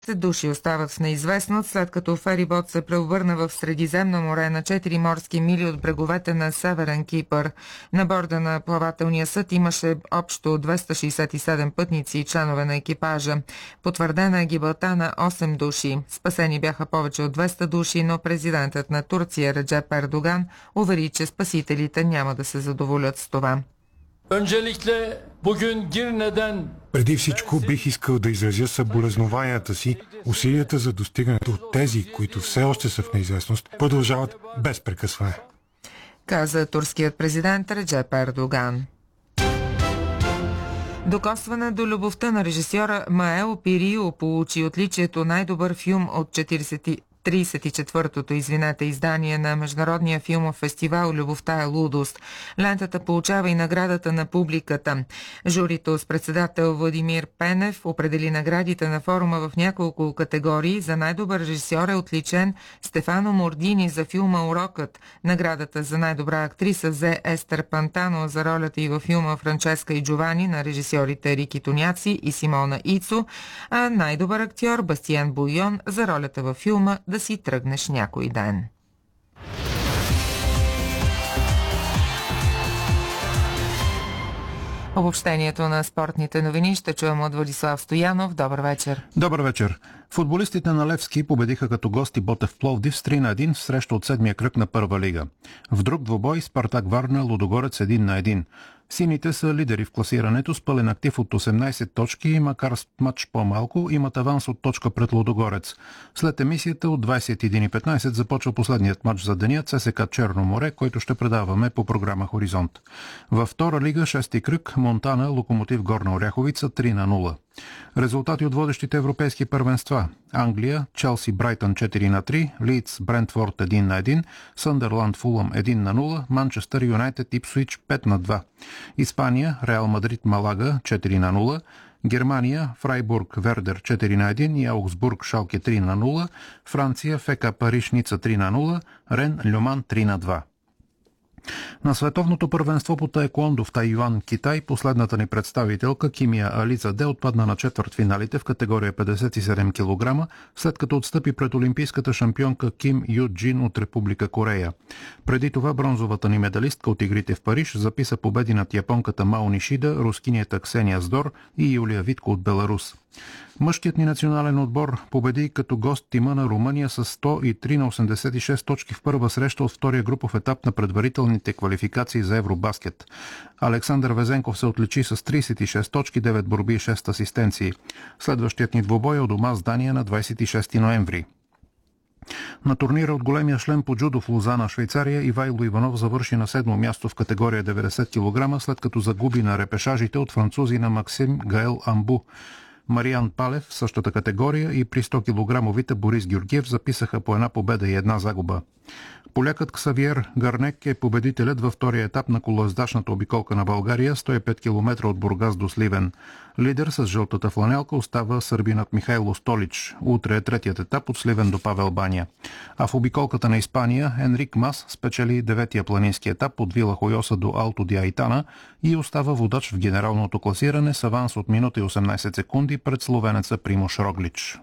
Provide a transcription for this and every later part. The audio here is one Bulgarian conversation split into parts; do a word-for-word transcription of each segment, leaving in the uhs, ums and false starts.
души остават в неизвестност, след като ферибот се преобърна в Средиземно море на четири морски мили от бреговете на Северен Кипър. На борда на плавателния съд имаше общо двеста шейсет и седем пътници и членове на екипажа. Потвърдена е гибелта на осем души. Спасени бяха повече от двеста души, но президентът на Турция Реджеп Ердоган увери, че спасителите няма да се задоволят с това. Преди всичко бих искал да изразя съболезнованията си. Усилията за достигането от тези, които все още са в неизвестност, продължават без прекъсване, каза турският президент Реджеп Ердоган. Докосване до любовта на режисьора Маео Пирио получи отличието най-добър филм от тридесет и четвъртото извинете, издание на Международния филмов фестивал "Любовта е лудост". Лентата получава и наградата на публиката. Журито с председател Владимир Пенев определи наградите на форума в няколко категории. За най-добър режисьор е отличен Стефано Мордини за филма "Урокът". Наградата за най-добра актриса взе Естер Пантано за ролята й във филма "Франческа и Джовани" на режисьорите Рики Тоняци и Симона Ицо, а най-добър актьор Бастиен Буйон за ролята във филма "Да си тръгнеш някой ден". Обобщението на спортните новини ще чуем от Владислав Стоянов. Добър вечер. Добър вечер. Футболистите на Левски победиха като гости Ботев Пловдив с три на един в среща от седмия кръг на първа лига. В друг двубой Спартак Варна Лудогорец един на един. Сините са лидери в класирането с пълен актив от осемнайсет точки и макар с матч по-малко имат аванс от точка пред Лудогорец. След емисията от двайсет и един и петнайсет започва последният матч за деня ЦСКА Черно море, който ще предаваме по програма Хоризонт. Във втора лига шести кръг Монтана Локомотив Горна Оряховица три на нула. Резултати от водещите европейски първенства: Англия Челси Брайтън четири на три, Лийдс Брентфорд един на един, Съндърланд Фулъм един на нула, Манчестър Юнайтед Ипсуич пет на два. Испания Реал Мадрид Малага четири на нула, Германия Фрайбург Вердер четири на един и Аугсбург Шалке три на нула, Франция ФК Париж Ница три на нула, Рен Люман три на два. На световното първенство по таеквондо в Тайюан, Китай, последната ни представителка Кимия Ализаде отпадна на четвъртфиналите в категория петдесет и седем килограма, след като отстъпи пред олимпийската шампионка Ким Ю Джин от Република Корея. Преди това бронзовата ни медалистка от игрите в Париж записа победи над японката Мао Нишида, рускинята Ксения Здор и Юлия Витко от Беларус. Мъжкият ни национален отбор победи като гост тима на Румъния с сто и три на осемдесет и шест точки в първа среща от втория групов етап на предварителните квалификации за Евробаскет. Александър Везенков се отличи с трийсет и шест точки, девет борби и шест асистенции. Следващият ни двубой е у дома с Дания на двайсет и шести ноември. На турнира от големия шлем по джудо в Лозана, Швейцария, Ивайло Иванов завърши на седмо място в категория деветдесет килограма, след като загуби на репешажите от французи на Максим Гаел Амбу. Мариан Палев в същата категория и при сто килограмовите Борис Георгиев записаха по една победа и една загуба. Полякът Ксавиер Гарнек е победителят във втория етап на колоездачната обиколка на България, сто и пет километра от Бургас до Сливен. Лидер с жълтата фланелка остава сърбинът Михайло Столич. Утре е третият етап от Сливен до Павел Баня. А в обиколката на Испания Енрик Мас спечели деветия планински етап от Вила Хойоса до Алто ди Айтана и остава водач в генералното класиране с аванс от минута и осемнайсет секунди пред словенеца Примош Роглич.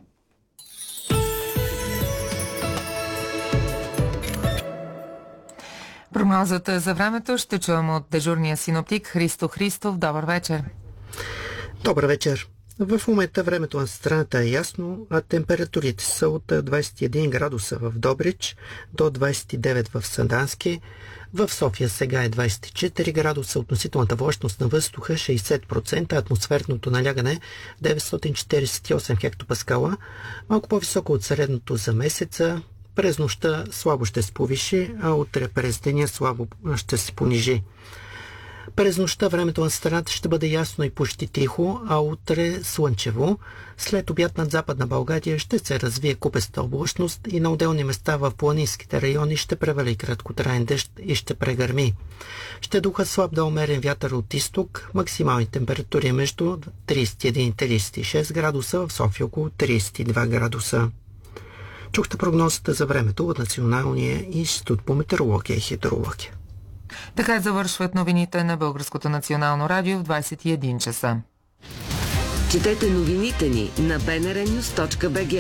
Прогнозата за времето ще чуем от дежурния синоптик Христо Христов. Добър вечер. Добър вечер. В момента времето на страната е ясно, а температурите са от двайсет и един градуса в Добрич до двайсет и девет в Сандански. В София сега е двайсет и четири градуса, относителната влажност на въздуха шейсет процента, атмосферното налягане деветстотин четирийсет и осем хектопаскала, малко по-високо от средното за месеца. През нощта слабо ще се повиши, а утре през деня слабо ще се понижи. През нощта времето на страната ще бъде ясно и почти тихо, а утре слънчево. След обяд над Западна България ще се развие купеста облачност и на отделни места в планинските райони ще превали краткотраен дъжд и ще прегърми. Ще духа слаб да умерен вятър от изток, максимални температури между трийсет и един и трийсет и шест градуса, в София около трийсет и два градуса. Чухте прогнозата за времето от Националния институт по метеорология и хидрология. Така завършват новините на Българското национално радио в двайсет и един часа. Четете новините ни на би ен ар нюз точка би джи.